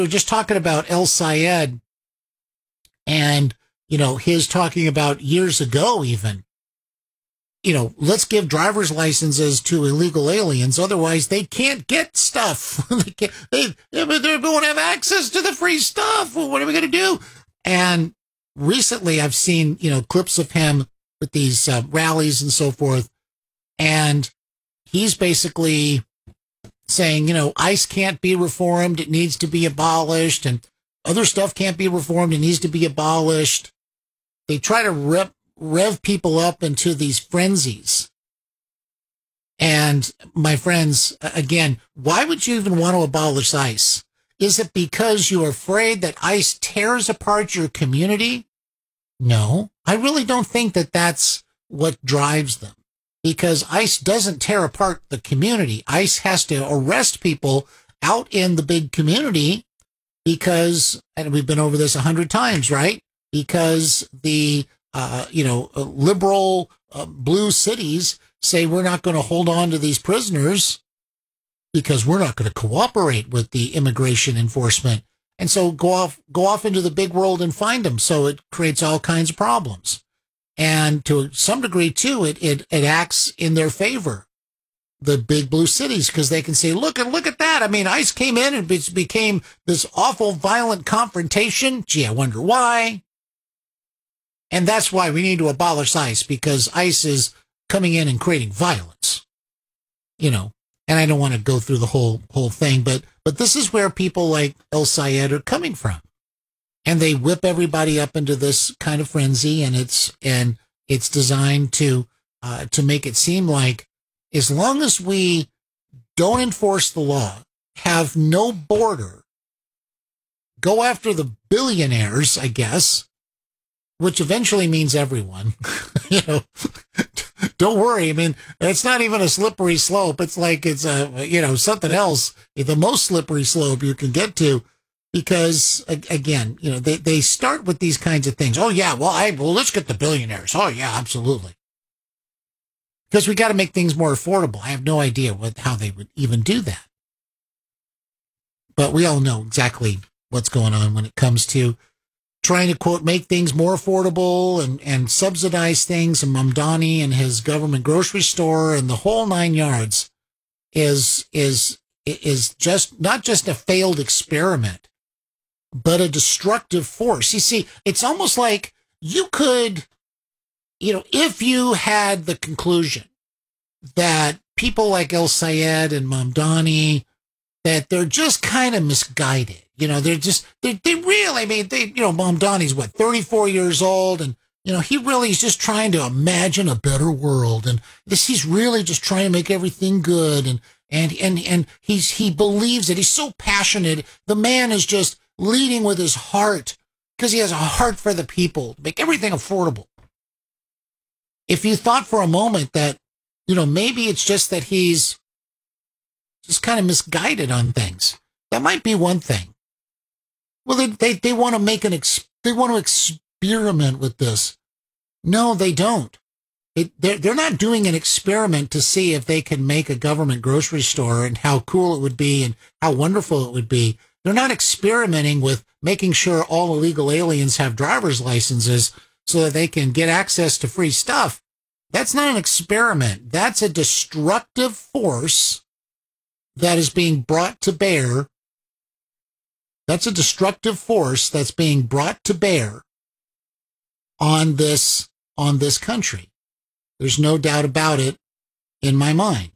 we're just talking about El Sayed and, his talking about years ago even, let's give driver's licenses to illegal aliens. Otherwise, they can't get stuff. they won't have access to the free stuff. Well, what are we going to do? And recently I've seen, clips of him with these rallies and so forth. And he's basically saying, ICE can't be reformed. It needs to be abolished. And other stuff can't be reformed. It needs to be abolished. They try to rev people up into these frenzies. And my friends, again, why would you even want to abolish ICE? Is it because you're afraid that ICE tears apart your community? No, I really don't think that that's what drives them, because ICE doesn't tear apart the community. ICE has to arrest people out in the big community because, and we've been over this 100 times, right? Because the, liberal blue cities say we're not going to hold on to these prisoners because we're not going to cooperate with the immigration enforcement. And so go off into the big world and find them. So it creates all kinds of problems. And to some degree, too, it acts in their favor, the big blue cities, because they can say, look at that. I mean, ICE came in and it became this awful, violent confrontation. Gee, I wonder why. And that's why we need to abolish ICE, because ICE is coming in and creating violence, And I don't want to go through the whole thing, but this is where people like El Sayed are coming from. And they whip everybody up into this kind of frenzy, and it's designed to make it seem like as long as we don't enforce the law, have no border, go after the billionaires, I guess, which eventually means everyone, don't worry. I mean, it's not even a slippery slope. It's like it's something else. The most slippery slope you can get to, because again, they start with these kinds of things. Oh yeah, well let's get the billionaires. Oh yeah, absolutely. Because we got to make things more affordable. I have no idea how they would even do that. But we all know exactly what's going on when it comes to trying to, quote, make things more affordable and subsidize things. And Mamdani and his government grocery store and the whole 9 yards is just not just a failed experiment, but a destructive force. You see, it's almost like you could, if you had the conclusion that people like El Sayed and Mamdani, that they're just kind of misguided. They really, Mamdani's 34 years old, and, he really is just trying to imagine a better world. And he's really just trying to make everything good. And he believes it. He's so passionate. The man is just leading with his heart because he has a heart for the people, to make everything affordable. If you thought for a moment that, maybe it's just that he's just kind of misguided on things, that might be one thing. Well, they want to they want to experiment with this. No, they don't. They're not doing an experiment to see if they can make a government grocery store and how cool it would be and how wonderful it would be. They're not experimenting with making sure all illegal aliens have driver's licenses so that they can get access to free stuff. That's not an experiment. That's a destructive force that is being brought to bear. That's a destructive force that's being brought to bear on this country. There's no doubt about it in my mind.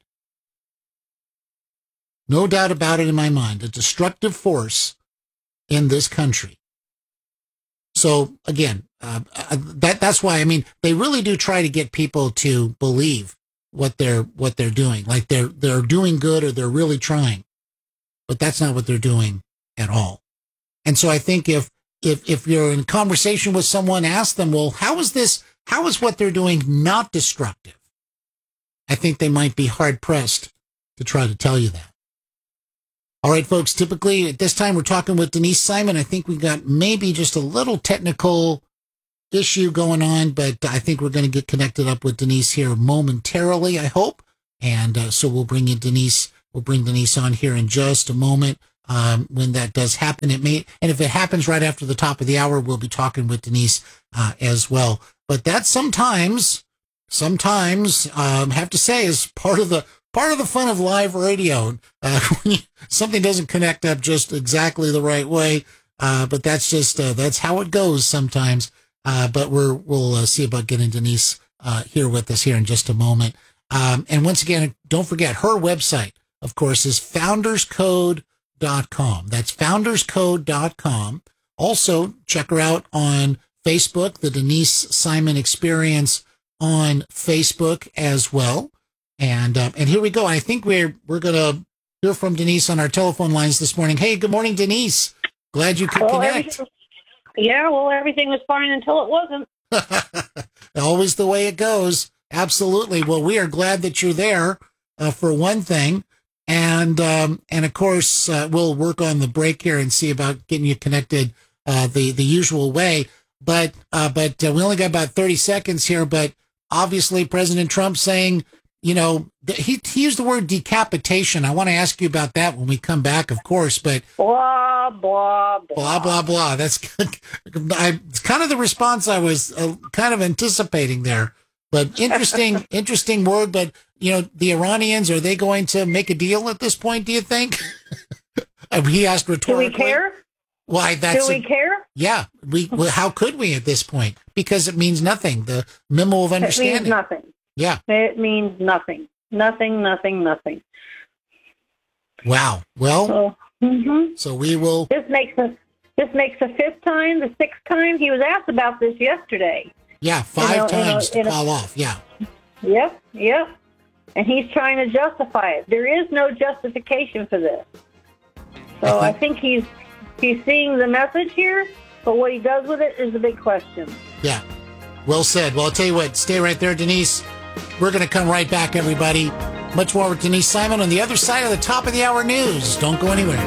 No doubt about it in my mind. A destructive force in this country. So again, that's why, they really do try to get people to believe what they're doing. Like they're doing good, or they're really trying. But that's not what they're doing at all. And so I think if you're in conversation with someone, ask them, well, how is what they're doing not destructive? I think they might be hard pressed to try to tell you that. All right, folks, typically at this time we're talking with Denise Simon. I think we got maybe just a little technical issue going on, but I think we're going to get connected up with Denise here momentarily, I hope. And so we'll bring Denise on here in just a moment. when that does happen. And if it happens right after the top of the hour, we'll be talking with Denise as well. But that sometimes have to say is part of the fun of live radio. When something doesn't connect up just exactly the right way, but that's just that's how it goes sometimes. But we'll see about getting Denise here with us here in just a moment. And once again, don't forget her website, of course, is founderscode.com. That's founderscode.com. Also, check her out on Facebook, the Denise Simon Experience on Facebook as well. And here we go. I think we're going to hear from Denise on our telephone lines this morning. Hey, good morning, Denise. Glad you could connect. Everything was fine until it wasn't. Always the way it goes. Absolutely. Well, we are glad that you're there, for one thing. And of course, we'll work on the break here and see about getting you connected, the usual way. But we only got about 30 seconds here, but obviously President Trump saying, he used the word decapitation. I want to ask you about that when we come back, of course, but blah, blah, blah. Blah, blah, blah. That's it's kind of the response I was kind of anticipating there. But interesting word. But, the Iranians, are they going to make a deal at this point, do you think? He asked rhetorically. Do we care? Why? Do we care? Yeah. How could we at this point? Because it means nothing. The memo of understanding. It means nothing. Yeah. It means nothing. Nothing. Wow. Well, so we will. This makes the fifth time, the sixth time. He was asked about this yesterday. Yeah, 5 times to call off. Yeah. Yep. And he's trying to justify it. There is no justification for this. So I think he's seeing the message here, but what he does with it is the big question. Yeah. Well said. Well, I'll tell you what, stay right there, Denise. We're going to come right back, everybody. Much more with Denise Simon on the other side of the top of the hour news. Don't go anywhere.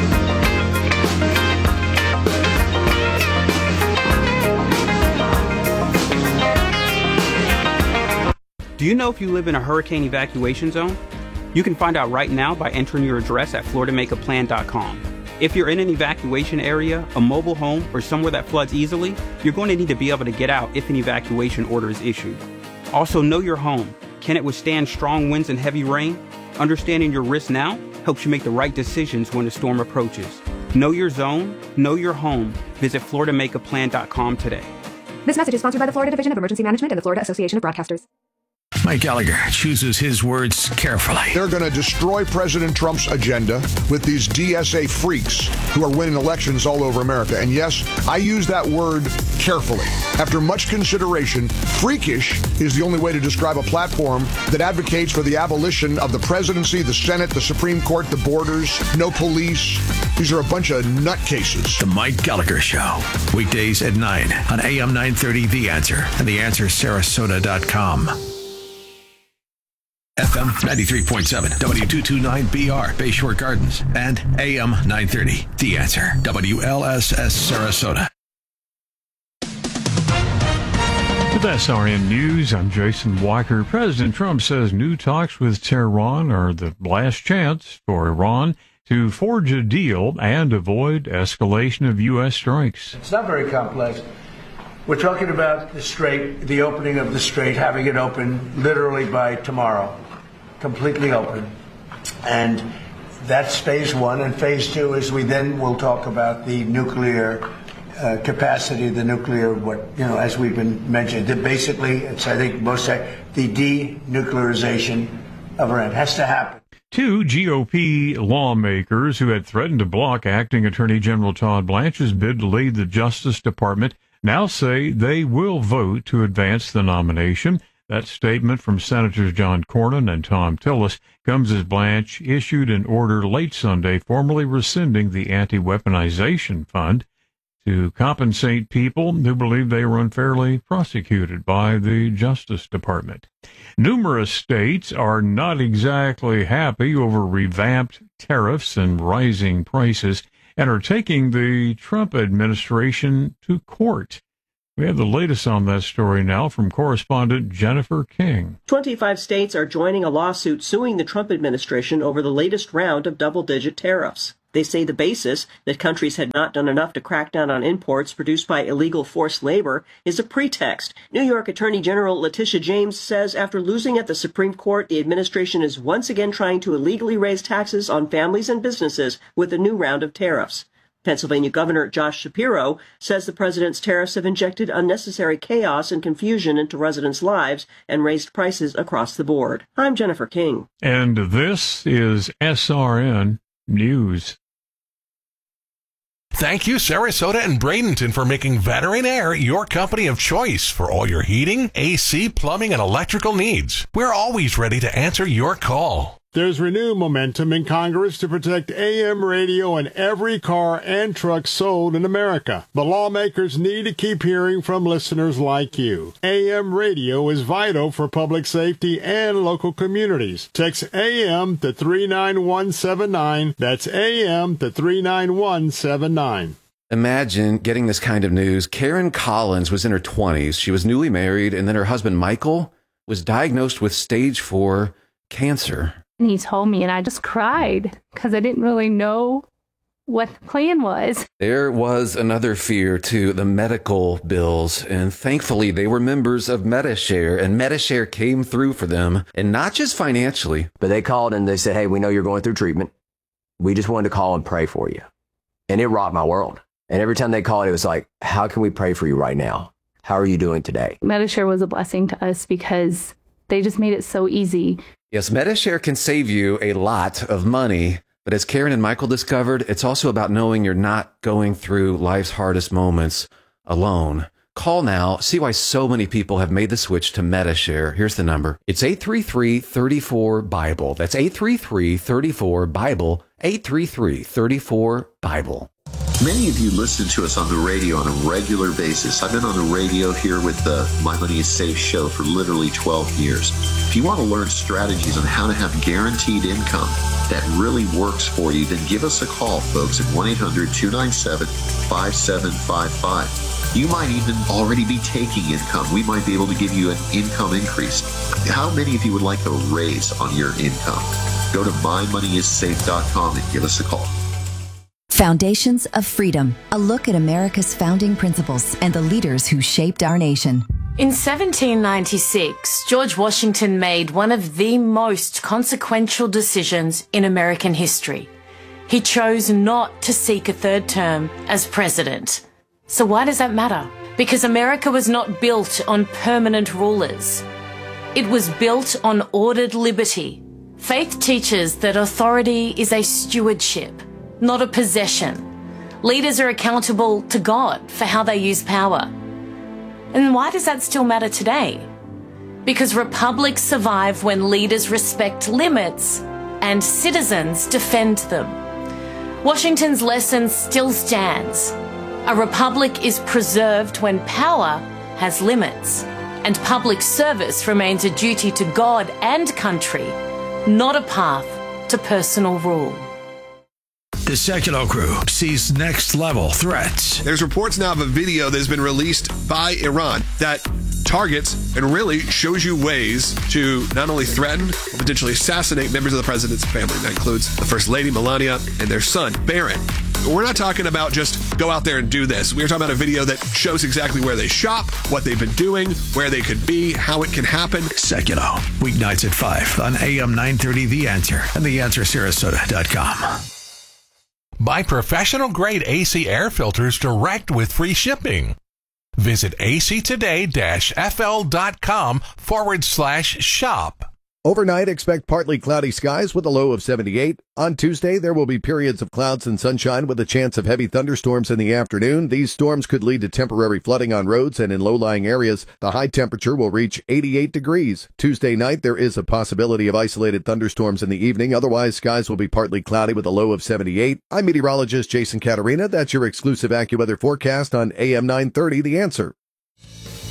Do you know if you live in a hurricane evacuation zone? You can find out right now by entering your address at floridamakeaplan.com. If you're in an evacuation area, a mobile home, or somewhere that floods easily, you're going to need to be able to get out if an evacuation order is issued. Also, know your home. Can it withstand strong winds and heavy rain? Understanding your risk now helps you make the right decisions when a storm approaches. Know your zone, know your home. Visit floridamakeaplan.com today. This message is sponsored by the Florida Division of Emergency Management and the Florida Association of Broadcasters. Mike Gallagher chooses his words carefully. They're going to destroy President Trump's agenda with these DSA freaks who are winning elections all over America. And yes, I use that word carefully. After much consideration, freakish is the only way to describe a platform that advocates for the abolition of the presidency, the Senate, the Supreme Court, the borders, no police. These are a bunch of nutcases. The Mike Gallagher Show. Weekdays at 9 on AM 930 The Answer and TheAnswerSarasota.com. FM 93.7, W229BR, Bayshore Gardens, and AM 930, The Answer, WLSS Sarasota. With SRN News, I'm Jason Walker. President Trump says new talks with Tehran are the last chance for Iran to forge a deal and avoid escalation of U.S. strikes. It's not very complex. We're talking about the strait, the opening of the strait, having it open literally by tomorrow. Completely open. And that's phase one. And phase two is we then will talk about the nuclear capacity, the nuclear, as we've been mentioned. Basically, it's, I think most say, the denuclearization of Iran. It has to happen. Two GOP lawmakers who had threatened to block acting Attorney General Todd Blanche's bid to lead the Justice Department now say they will vote to advance the nomination. That statement from Senators John Cornyn and Tom Tillis comes as Blanche issued an order late Sunday formally rescinding the anti-weaponization fund to compensate people who believe they were unfairly prosecuted by the Justice Department. Numerous states are not exactly happy over revamped tariffs and rising prices and are taking the Trump administration to court. We have the latest on that story now from correspondent Jennifer King. 25 states are joining a lawsuit suing the Trump administration over the latest round of double-digit tariffs. They say the basis, that countries had not done enough to crack down on imports produced by illegal forced labor, is a pretext. New York Attorney General Letitia James says after losing at the Supreme Court, the administration is once again trying to illegally raise taxes on families and businesses with a new round of tariffs. Pennsylvania Governor Josh Shapiro says the president's tariffs have injected unnecessary chaos and confusion into residents' lives and raised prices across the board. I'm Jennifer King. And this is SRN News. Thank you, Sarasota and Bradenton, for making Veteran Air your company of choice for all your heating, AC, plumbing, and electrical needs. We're always ready to answer your call. There's renewed momentum in Congress to protect AM radio in every car and truck sold in America. But lawmakers need to keep hearing from listeners like you. AM radio is vital for public safety and local communities. Text AM to 39179. That's AM to 39179. Imagine getting this kind of news. Karen Collins was in her 20s. She was newly married, and then her husband, Michael, was diagnosed with stage 4 cancer. And he told me, and I just cried because I didn't really know what the plan was. There was another fear, too, the medical bills. And thankfully, they were members of Medi-Share, and Medi-Share came through for them, and not just financially. But they called and they said, hey, we know you're going through treatment. We just wanted to call and pray for you. And it rocked my world. And every time they called, it was like, how can we pray for you right now? How are you doing today? Medi-Share was a blessing to us because they just made it so easy. Yes, Medi-Share can save you a lot of money, but as Karen and Michael discovered, it's also about knowing you're not going through life's hardest moments alone. Call now, see why so many people have made the switch to Medi-Share. Here's the number. It's 833-34-BIBLE. That's 833-34-BIBLE, 833-34-BIBLE. Many of you listen to us on the radio on a regular basis. I've been on the radio here with the My Money is Safe show for literally 12 years. If you want to learn strategies on how to have guaranteed income that really works for you, then give us a call, folks, at 1-800-297-5755. You might even already be taking income. We might be able to give you an income increase. How many of you would like a raise on your income? Go to mymoneyissafe.com and give us a call. Foundations of Freedom, a look at America's founding principles and the leaders who shaped our nation. In 1796, George Washington made one of the most consequential decisions in American history. He chose not to seek a third term as president. So why does that matter? Because America was not built on permanent rulers. It was built on ordered liberty. Faith teaches that authority is a stewardship, not a possession. Leaders are accountable to God for how they use power. And why does that still matter today? Because republics survive when leaders respect limits and citizens defend them. Washington's lesson still stands. A republic is preserved when power has limits, and public service remains a duty to God and country, not a path to personal rule. The Secular Crew sees next-level threats. There's reports now of a video that has been released by Iran that targets and really shows you ways to not only threaten, but potentially assassinate members of the president's family. That includes the First Lady, Melania, and their son, Barron. We're not talking about just go out there and do this. We're talking about a video that shows exactly where they shop, what they've been doing, where they could be, how it can happen. Secular, weeknights at 5 on AM 930 The Answer and TheAnswerSarasota.com. Buy professional-grade AC air filters direct with free shipping. Visit actoday-fl.com/shop. Overnight, expect partly cloudy skies with a low of 78. On Tuesday, there will be periods of clouds and sunshine with a chance of heavy thunderstorms in the afternoon. These storms could lead to temporary flooding on roads and in low-lying areas. The high temperature will reach 88 degrees. Tuesday night, there is a possibility of isolated thunderstorms in the evening. Otherwise, skies will be partly cloudy with a low of 78. I'm meteorologist Jason Caterina. That's your exclusive AccuWeather forecast on AM 930, The Answer.